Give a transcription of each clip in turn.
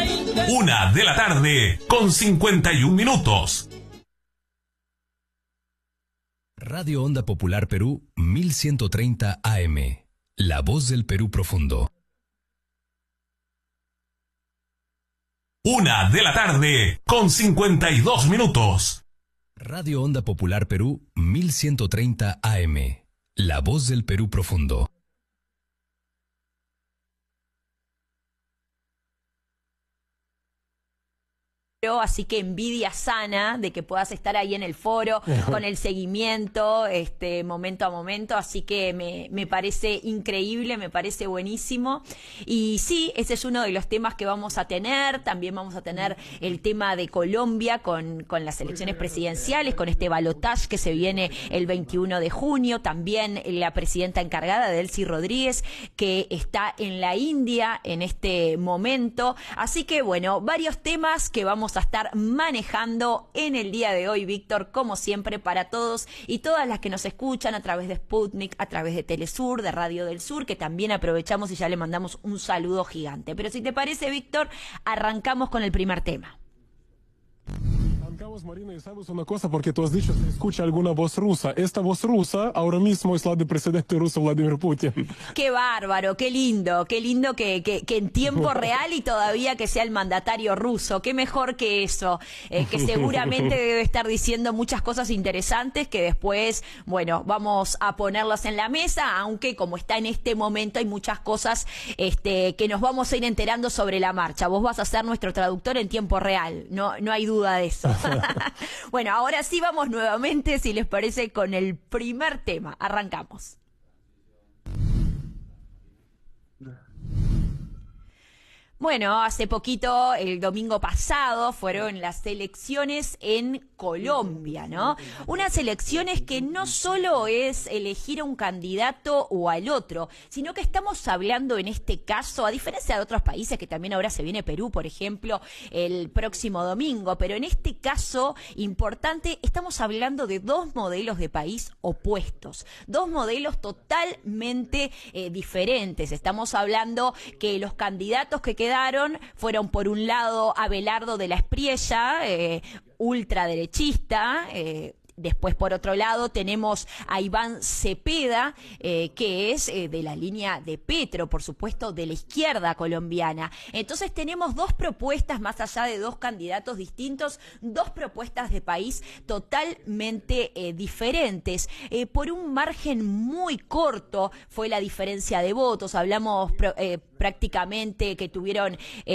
1:00 con 51 minutos. Radio Onda Popular Perú 1130 AM. La voz del Perú profundo. 1:00 con 52 minutos. Radio Onda Popular Perú 1130 AM. La voz del Perú profundo. Así que envidia sana de que puedas estar ahí en el foro con el seguimiento momento a momento, así que me parece increíble, me parece buenísimo. Y sí, ese es uno de los temas que vamos a tener. También vamos a tener el tema de Colombia con las elecciones presidenciales, con este balotaje que se viene el 21 de junio. También la presidenta encargada, Delcy Rodríguez, que está en la India en este momento. Así que bueno, varios temas que vamos a estar manejando en el día de hoy, Víctor, como siempre, para todos y todas las que nos escuchan a través de Sputnik, a través de Telesur, de Radio del Sur, que también aprovechamos y ya le mandamos un saludo gigante. Pero si te parece, Víctor, arrancamos con el primer tema. Marina, y sabes una cosa, porque tú has dicho, se escucha alguna voz rusa. Esta voz rusa ahora mismo es la del presidente ruso Vladimir Putin. Qué bárbaro, qué lindo que en tiempo real y todavía que sea el mandatario ruso. Qué mejor que eso, que seguramente debe estar diciendo muchas cosas interesantes que después, bueno, vamos a ponerlas en la mesa, aunque como está en este momento hay muchas cosas que nos vamos a ir enterando sobre la marcha. Vos vas a ser nuestro traductor en tiempo real, no hay duda de eso. Bueno, ahora sí vamos nuevamente, si les parece, con el primer tema. Arrancamos. Bueno, hace poquito, el domingo pasado, fueron las elecciones en Colombia, ¿no? Unas elecciones que no solo es elegir a un candidato o al otro, sino que estamos hablando en este caso, a diferencia de otros países, que también ahora se viene Perú, por ejemplo, el próximo domingo, pero en este caso importante, estamos hablando de dos modelos de país opuestos, dos modelos totalmente diferentes. Estamos hablando que los candidatos que quedaron fueron, por un lado, Abelardo de la Espriella, ultraderechista. Después, por otro lado, tenemos a Iván Cepeda, que es de la línea de Petro, por supuesto, de la izquierda colombiana. Entonces tenemos dos propuestas, más allá de dos candidatos distintos, dos propuestas de país totalmente diferentes. Por un margen muy corto fue la diferencia de votos. Hablamos prácticamente que tuvieron,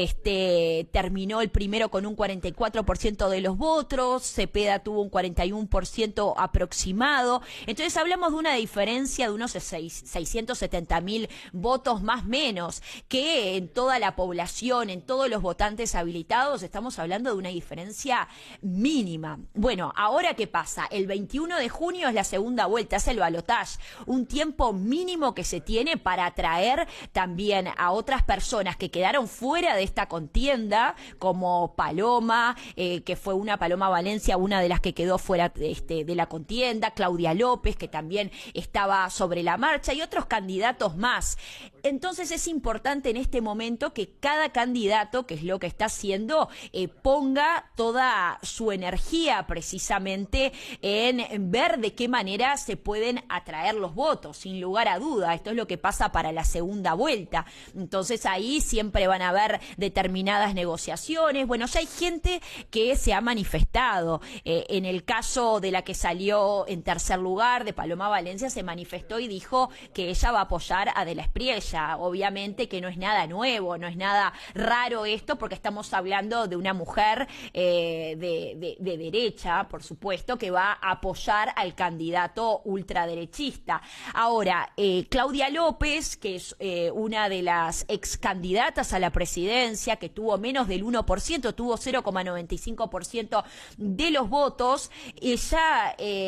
terminó el primero con un 44% de los votos, Cepeda tuvo un 41% aproximado. Entonces hablamos de una diferencia de unos 670.000 votos más menos, que en toda la población, en todos los votantes habilitados, estamos hablando de una diferencia mínima. Bueno, ¿ahora qué pasa? El 21 de junio es la segunda vuelta, es el balotaje, un tiempo mínimo que se tiene para atraer también a otras personas que quedaron fuera de esta contienda, como Paloma, que fue Paloma Valencia, una de las que quedó fuera de la contienda, Claudia López, que también estaba sobre la marcha, y otros candidatos más. Entonces es importante en este momento que cada candidato, que es lo que está haciendo, ponga toda su energía precisamente en ver de qué manera se pueden atraer los votos, sin lugar a duda. Esto es lo que pasa para la segunda vuelta. Entonces ahí siempre van a haber determinadas negociaciones. Bueno, ya hay gente que se ha manifestado. En el caso de la que salió en tercer lugar, de Paloma Valencia, se manifestó y dijo que ella va a apoyar a De la Espriella. Obviamente que no es nada nuevo, no es nada raro esto, porque estamos hablando de una mujer de derecha, por supuesto, que va a apoyar al candidato ultraderechista. Ahora, Claudia López, que es una de las ex candidatas a la presidencia, que tuvo menos del 1%, tuvo 0,95% de los votos, ella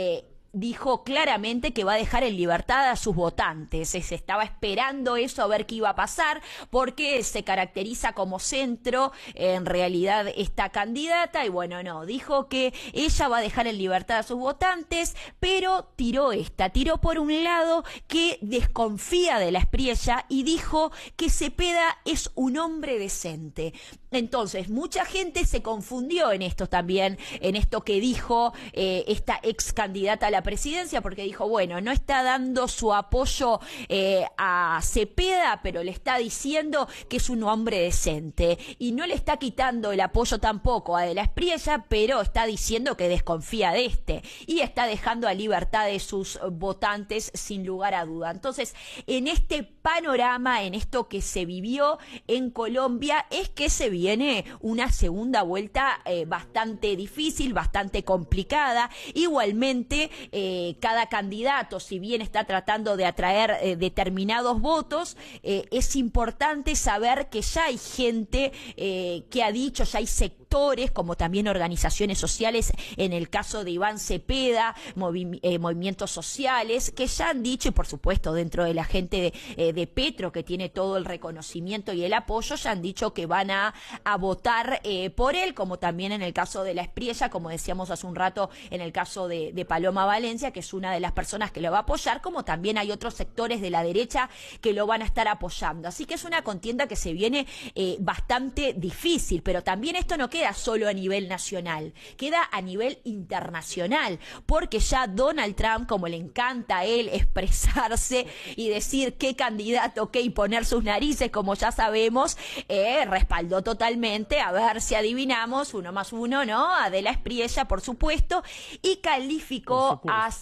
dijo claramente que va a dejar en libertad a sus votantes. Se estaba esperando eso, a ver qué iba a pasar, porque se caracteriza como centro en realidad esta candidata, y bueno, no, dijo que ella va a dejar en libertad a sus votantes, pero tiró por un lado que desconfía de la Espriella y dijo que Cepeda es un hombre decente. Entonces, mucha gente se confundió en esto también, en esto que dijo esta ex candidata a la presidencia, porque dijo, bueno, no está dando su apoyo a Cepeda, pero le está diciendo que es un hombre decente, y no le está quitando el apoyo tampoco a De la Espriella, pero está diciendo que desconfía de este, y está dejando a libertad de sus votantes sin lugar a duda. Entonces, en este panorama, en esto que se vivió en Colombia, es que se viene una segunda vuelta bastante difícil, bastante complicada. Igualmente, cada candidato, si bien está tratando de atraer determinados votos, es importante saber que ya hay gente que ha dicho, ya hay sectores, como también organizaciones sociales, en el caso de Iván Cepeda, movimientos sociales, que ya han dicho, y por supuesto dentro de la gente de Petro, que tiene todo el reconocimiento y el apoyo, ya han dicho que van a votar por él, como también en el caso de la Espriella, como decíamos hace un rato, en el caso de Paloma Valencia, que es una de las personas que lo va a apoyar, como también hay otros sectores de la derecha que lo van a estar apoyando. Así que es una contienda que se viene bastante difícil, pero también esto no queda solo a nivel nacional, queda a nivel internacional, porque ya Donald Trump, como le encanta a él expresarse y decir qué candidato, qué, y poner sus narices, como ya sabemos, respaldó totalmente, a ver si adivinamos, 1 más 1, ¿no? A De la Espriella, por supuesto, y calificó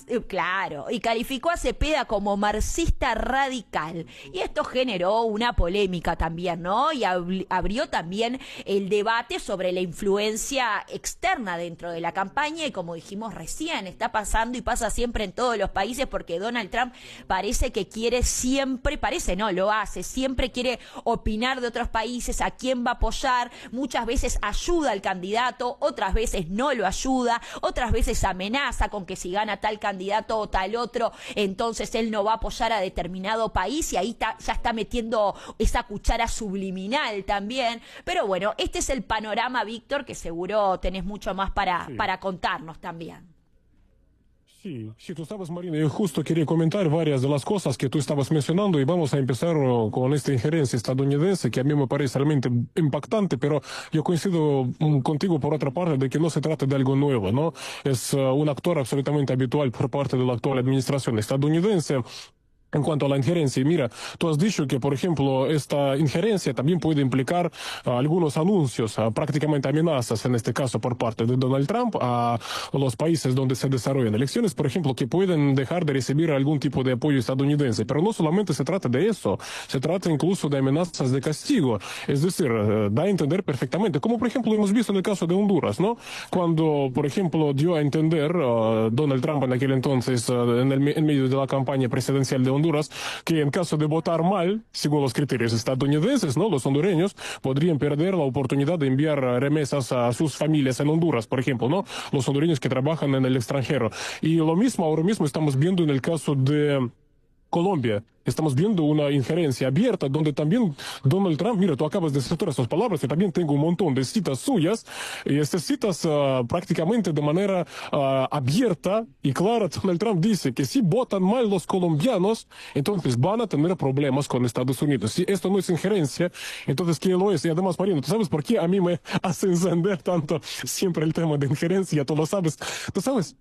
a Cepeda como marxista radical. Y esto generó una polémica también, ¿no? Y abrió también el debate sobre la influencia externa dentro de la campaña, y como dijimos recién, está pasando y pasa siempre en todos los países, porque Donald Trump parece que quiere siempre, parece no, lo hace, siempre quiere opinar de otros países, a quién va a apoyar, muchas veces ayuda al candidato, otras veces no lo ayuda, otras veces amenaza con que si gana tal candidato o tal otro, entonces él no va a apoyar a determinado país, y ahí ya está metiendo esa cuchara subliminal también. Pero bueno, este es el panorama, Víctor, que seguro tenés mucho más para contarnos también. Sí, tú sabes, Marina, yo justo quería comentar varias de las cosas que tú estabas mencionando, y vamos a empezar con esta injerencia estadounidense que a mí me parece realmente impactante, pero yo coincido contigo por otra parte de que no se trata de algo nuevo, ¿no? Es un actor absolutamente habitual por parte de la actual administración estadounidense. En cuanto a la injerencia, mira, tú has dicho que, por ejemplo, esta injerencia también puede implicar algunos anuncios, prácticamente amenazas, en este caso por parte de Donald Trump, a los países donde se desarrollan elecciones, por ejemplo, que pueden dejar de recibir algún tipo de apoyo estadounidense. Pero no solamente se trata de eso, se trata incluso de amenazas de castigo. Es decir, da a entender perfectamente, como por ejemplo hemos visto en el caso de Honduras, ¿no? Cuando, por ejemplo, dio a entender Donald Trump en aquel entonces, en medio de la campaña presidencial de Honduras, que en caso de votar mal, según los criterios estadounidenses, ¿no? Los hondureños podrían perder la oportunidad de enviar remesas a sus familias en Honduras, por ejemplo, ¿no? Los hondureños que trabajan en el extranjero. Y lo mismo ahora mismo estamos viendo en el caso de Colombia. Estamos viendo una injerencia abierta donde también Donald Trump, mira, tú acabas de citar esas palabras, y también tengo un montón de citas suyas, y estas citas prácticamente de manera abierta y clara, Donald Trump dice que si votan mal los colombianos, entonces van a tener problemas con Estados Unidos. Si esto no es injerencia, entonces ¿qué lo es? Y además, Marino, ¿tú sabes por qué a mí me hace encender tanto siempre el tema de injerencia? Tú lo sabes. Tú sabes,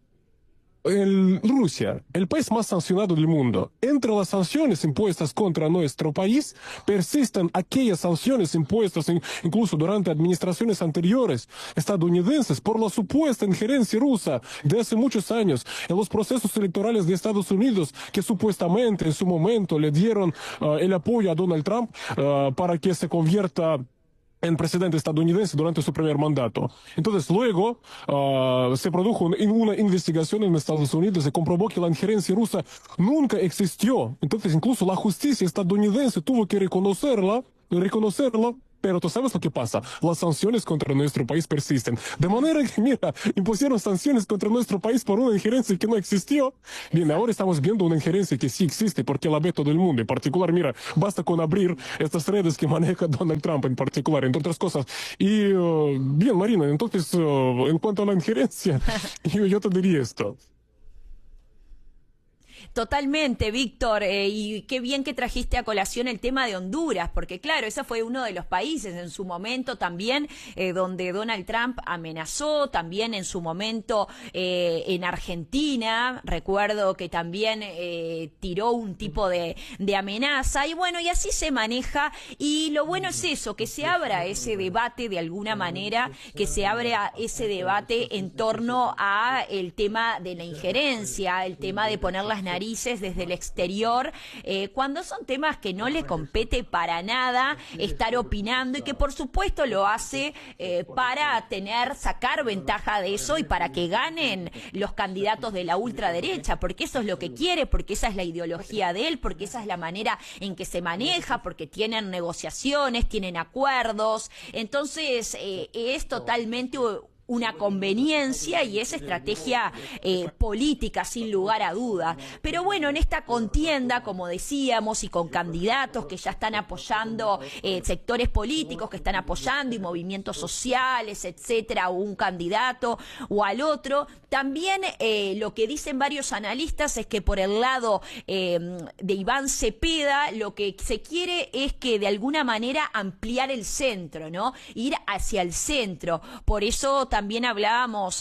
Rusia, el país más sancionado del mundo. Entre las sanciones impuestas contra nuestro país persisten aquellas sanciones impuestas incluso durante administraciones anteriores estadounidenses por la supuesta injerencia rusa de hace muchos años en los procesos electorales de Estados Unidos, que supuestamente en su momento le dieron el apoyo a Donald Trump para que se convierta en presidente estadounidense durante su primer mandato. Entonces luego se produjo una investigación en Estados Unidos, se comprobó que la injerencia rusa nunca existió. Entonces incluso la justicia estadounidense tuvo que reconocerla, Pero tú sabes lo que pasa, las sanciones contra nuestro país persisten. De manera que, mira, impusieron sanciones contra nuestro país por una injerencia que no existió. Bien, ahora estamos viendo una injerencia que sí existe porque la ve todo el mundo. En particular, mira, basta con abrir estas redes que maneja Donald Trump en particular, entre otras cosas. Y, bien, Marina, entonces, en cuanto a la injerencia, yo te diría esto. Totalmente, Víctor, y qué bien que trajiste a colación el tema de Honduras, porque claro, ese fue uno de los países en su momento también donde Donald Trump amenazó, también en su momento en Argentina, recuerdo que también tiró un tipo de amenaza, y bueno, y así se maneja, y lo bueno es eso, que se abra ese debate de alguna manera, que se abra ese debate en torno a el tema de la injerencia, el tema de poner las narices desde el exterior, cuando son temas que no le compete para nada estar opinando y que por supuesto lo hace para sacar ventaja de eso y para que ganen los candidatos de la ultraderecha, porque eso es lo que quiere, porque esa es la ideología de él, porque esa es la manera en que se maneja, porque tienen negociaciones, tienen acuerdos, entonces es totalmente una conveniencia y es estrategia política sin lugar a dudas. Pero bueno, en esta contienda, como decíamos, y con candidatos que ya están apoyando, sectores políticos que están apoyando y movimientos sociales, etcétera, o un candidato o al otro, también lo que dicen varios analistas es que por el lado de Iván Cepeda lo que se quiere es que de alguna manera ampliar el centro, ¿no? Ir hacia el centro. Por eso también hablábamos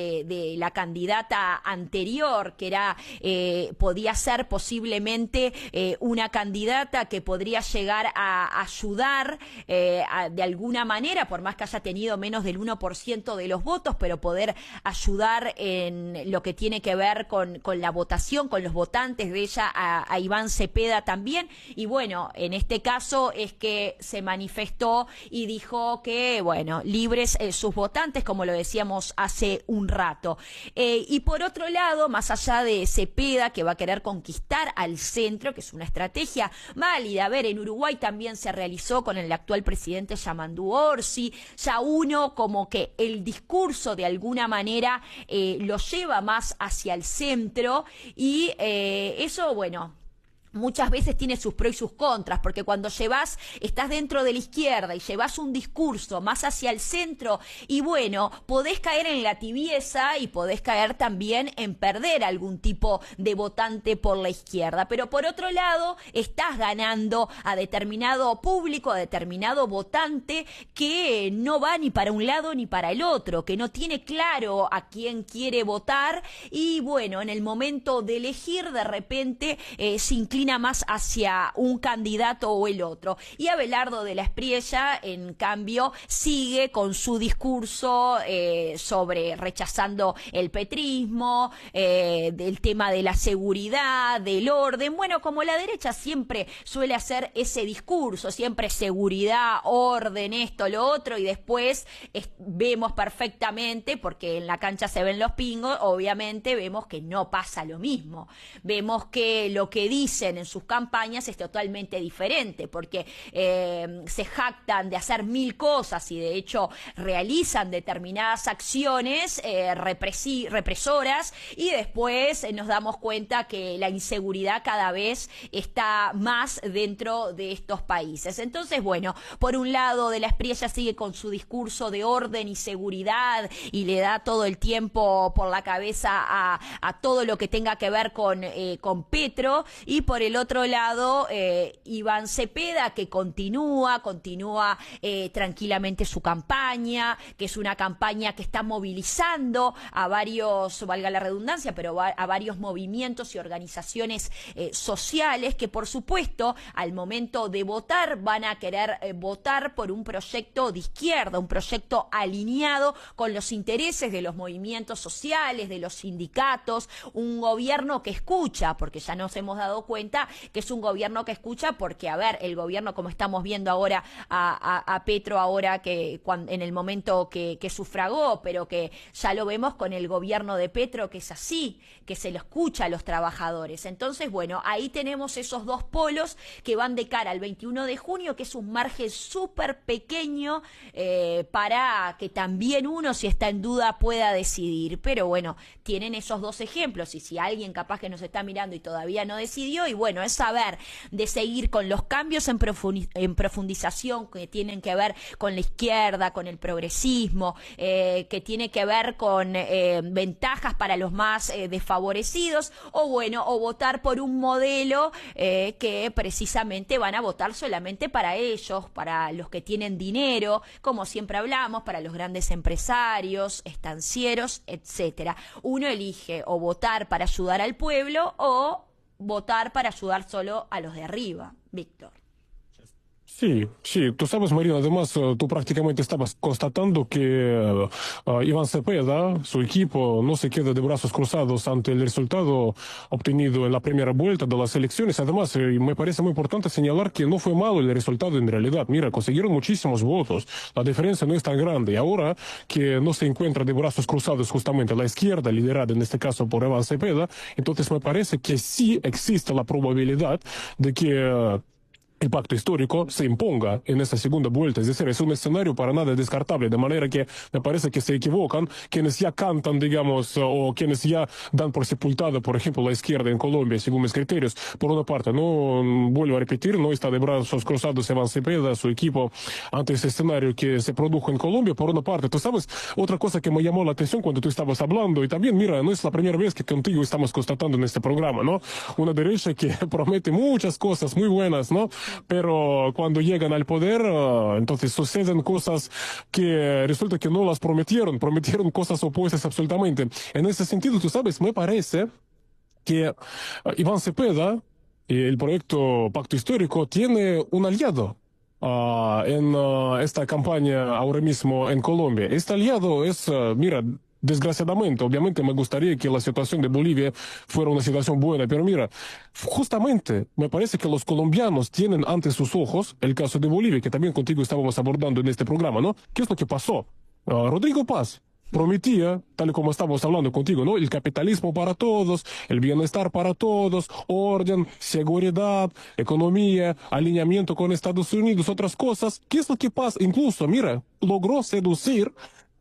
de la candidata anterior, que era podía ser posiblemente una candidata que podría llegar a ayudar de alguna manera, por más que haya tenido menos del 1% de los votos, pero poder ayudar en lo que tiene que ver con la votación, con los votantes de ella, a Iván Cepeda también. Y bueno, en este caso es que se manifestó y dijo que, bueno, libres sus votantes, como lo decíamos hace un rato. Y por otro lado, más allá de Cepeda, que va a querer conquistar al centro, que es una estrategia válida. A ver, en Uruguay también se realizó con el actual presidente Yamandú Orsi, ya uno como que el discurso de alguna manera lo lleva más hacia el centro y eso, bueno, muchas veces tiene sus pros y sus contras, porque cuando estás dentro de la izquierda y llevas un discurso más hacia el centro, y bueno, podés caer en la tibieza y podés caer también en perder algún tipo de votante por la izquierda. Pero por otro lado, estás ganando a determinado público, a determinado votante que no va ni para un lado ni para el otro, que no tiene claro a quién quiere votar, y bueno, en el momento de elegir, de repente se inclina más hacia un candidato o el otro. Y Abelardo de la Espriella, en cambio, sigue con su discurso sobre rechazando el petrismo, del tema de la seguridad, del orden. Bueno, como la derecha siempre suele hacer ese discurso, siempre seguridad, orden, esto, lo otro, y después vemos perfectamente, porque en la cancha se ven los pingos, obviamente vemos que no pasa lo mismo. Vemos que lo que dicen en sus campañas es totalmente diferente, porque se jactan de hacer 1000 cosas y de hecho realizan determinadas acciones represoras, y después nos damos cuenta que la inseguridad cada vez está más dentro de estos países. Entonces, bueno, por un lado de la Espriella sigue con su discurso de orden y seguridad y le da todo el tiempo por la cabeza a todo lo que tenga que ver con Petro, y por el otro lado Iván Cepeda, que continúa tranquilamente su campaña, que es una campaña que está movilizando a varios, valga la redundancia, pero a varios movimientos y organizaciones sociales que por supuesto al momento de votar van a querer votar por un proyecto de izquierda, un proyecto alineado con los intereses de los movimientos sociales, de los sindicatos, un gobierno que escucha, porque ya nos hemos dado cuenta cuenta que es un gobierno que escucha, porque, a ver, el gobierno, como estamos viendo ahora a Petro, ahora en el momento que sufragó, pero que ya lo vemos con el gobierno de Petro, que es así, que se lo escucha a los trabajadores. Entonces, bueno, ahí tenemos esos dos polos que van de cara al 21 de junio, que es un margen súper pequeño para que también uno, si está en duda, pueda decidir. Pero bueno, tienen esos dos ejemplos, y si alguien capaz que nos está mirando y todavía no decidió, y bueno, es saber de seguir con los cambios en profundización que tienen que ver con la izquierda, con el progresismo, que tiene que ver con ventajas para los más desfavorecidos, o bueno, o votar por un modelo que precisamente van a votar solamente para ellos, para los que tienen dinero, como siempre hablamos, para los grandes empresarios, estancieros, etcétera. Uno elige o votar para ayudar al pueblo o votar para ayudar solo a los de arriba, Víctor. Sí, sí, tú sabes, Marina, además tú prácticamente estabas constatando que Iván Cepeda, su equipo, no se queda de brazos cruzados ante el resultado obtenido en la primera vuelta de las elecciones. Además, me parece muy importante señalar que no fue malo el resultado en realidad. Mira, consiguieron muchísimos votos, la diferencia no es tan grande. Y ahora que no se encuentra de brazos cruzados justamente la izquierda, liderada en este caso por Iván Cepeda, entonces me parece que sí existe la probabilidad de que el pacto histórico se imponga en esta segunda vuelta. Es decir, es un escenario para nada descartable, de manera que me parece que se equivocan quienes ya cantan, digamos, o quienes ya dan por sepultada, por ejemplo, la izquierda en Colombia, según mis criterios. Por una parte, no vuelvo a repetir, no está de brazos cruzados Iván Cepeda, su equipo, ante ese escenario que se produjo en Colombia. Por una parte, tú sabes, otra cosa que me llamó la atención cuando tú estabas hablando, y también, mira, no es la primera vez que contigo estamos constatando en este programa, ¿no? Una derecha que promete muchas cosas muy buenas, ¿no? Pero cuando llegan al poder, entonces suceden cosas que resulta que no las prometieron cosas opuestas absolutamente. En ese sentido, tú sabes, me parece que Iván Cepeda y el proyecto Pacto Histórico tiene un aliado en esta campaña ahora mismo en Colombia. Este aliado es, mira, desgraciadamente, obviamente me gustaría que la situación de Bolivia fuera una situación buena, pero mira, justamente me parece que los colombianos tienen ante sus ojos el caso de Bolivia, que también contigo estábamos abordando en este programa, ¿no? ¿Qué es lo que pasó? Rodrigo Paz prometía, tal y como estamos hablando contigo, ¿no? El capitalismo para todos, el bienestar para todos, orden, seguridad, economía, alineamiento con Estados Unidos, otras cosas. ¿Qué es lo que pasa? Incluso, mira, logró seducir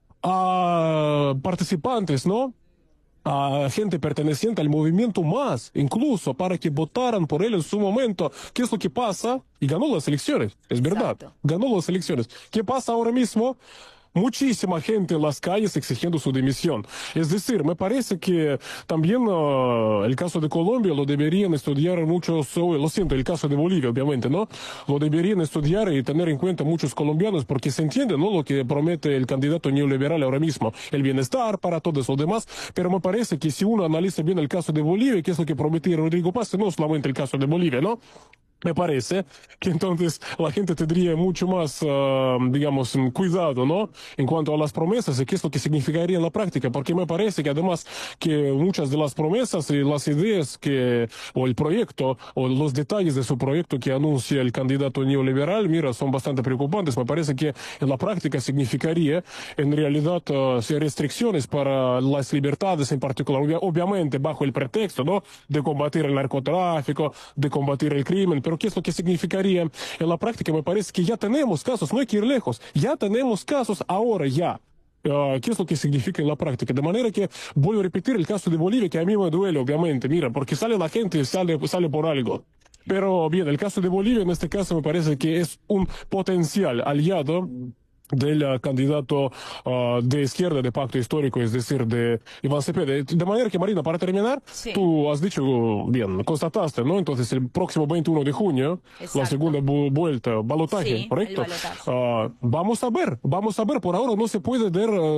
a participantes, ¿no? A gente perteneciente al movimiento MAS, incluso para que votaran por él en su momento. ¿Qué es lo que pasa? Y ganó las elecciones, es verdad. Exacto. Ganó las elecciones. ¿Qué pasa ahora mismo? Muchísima gente en las calles exigiendo su dimisión. Es decir, me parece que también el caso de Colombia lo deberían estudiar muchos, lo siento, el caso de Bolivia, obviamente, ¿no? Lo deberían estudiar y tener en cuenta muchos colombianos, porque se entiende, ¿no? Lo que promete el candidato neoliberal ahora mismo, el bienestar para todos los demás, pero me parece que si uno analiza bien el caso de Bolivia, que es lo que prometía Rodrigo Paz, no solamente el caso de Bolivia, ¿no? Me parece que entonces la gente tendría mucho más, digamos, cuidado, ¿no? En cuanto a las promesas y qué es lo que significaría en la práctica, porque me parece que además que muchas de las promesas y las ideas que, o el proyecto, o los detalles de su proyecto que anuncia el candidato neoliberal, mira, son bastante preocupantes. Me parece que en la práctica significaría, en realidad, restricciones para las libertades en particular, obviamente bajo el pretexto, ¿no? De combatir el narcotráfico, de combatir el crimen. Pero ¿qué es lo que significaría en la práctica? Me parece que ya tenemos casos, no hay que ir lejos, ya tenemos casos ahora ya. ¿Qué es lo que significa en la práctica? De manera que, vuelvo a repetir el caso de Bolivia, que a mí me duele, obviamente, mira, porque sale la gente y sale por algo. Pero bien, el caso de Bolivia en este caso me parece que es un potencial aliado del candidato de izquierda de Pacto Histórico, es decir, de Iván Cepeda. De manera que, Marina, para terminar, sí, tú has dicho, bien, constataste, ¿no? Entonces, el próximo 21 de junio, exacto, la segunda vuelta, balotaje, sí, ¿correcto? el balotaje. Vamos a ver, por ahora no se puede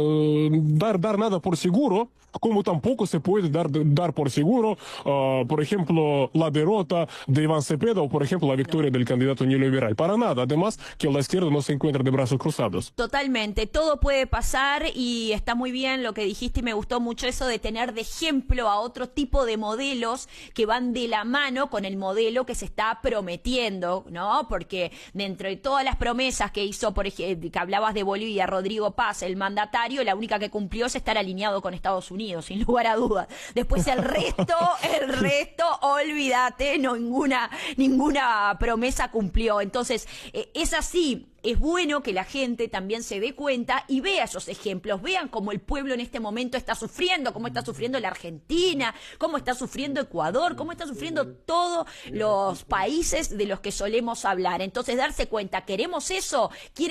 dar nada por seguro, como tampoco se puede dar por seguro, por ejemplo, la derrota de Iván Cepeda o, por ejemplo, la victoria del candidato neoliberal. Para nada, además, que la izquierda no se encuentra de brazos cruzados. Unidos. Totalmente, todo puede pasar y está muy bien lo que dijiste y me gustó mucho eso de tener de ejemplo a otro tipo de modelos que van de la mano con el modelo que se está prometiendo, ¿no? Porque dentro de todas las promesas que hizo, por ejemplo, que hablabas de Bolivia, Rodrigo Paz, el mandatario, la única que cumplió es estar alineado con Estados Unidos, sin lugar a dudas. Después el resto, olvídate, no, ninguna promesa cumplió. Entonces, es así. Es bueno que la gente también se dé cuenta y vea esos ejemplos, vean cómo el pueblo en este momento está sufriendo, cómo está sufriendo la Argentina, cómo está sufriendo Ecuador, cómo está sufriendo todos los países de los que solemos hablar. Entonces, darse cuenta, ¿queremos eso?